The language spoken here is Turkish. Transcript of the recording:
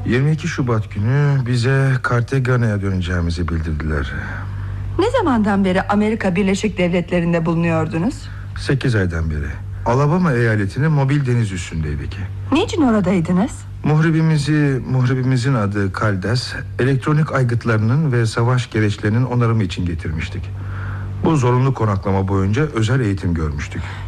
22 Şubat günü bize Cartagena'ya döneceğimizi bildirdiler. Ne zamandan beri Amerika Birleşik Devletleri'nde bulunuyordunuz? 8 aydan beri. Alabama eyaletinin mobil deniz üssündeydik. Niçin oradaydınız? Muhribimizin adı Kaldas, elektronik aygıtlarının ve savaş gereçlerinin onarımı için getirmiştik. Bu zorunlu konaklama boyunca özel eğitim görmüştük.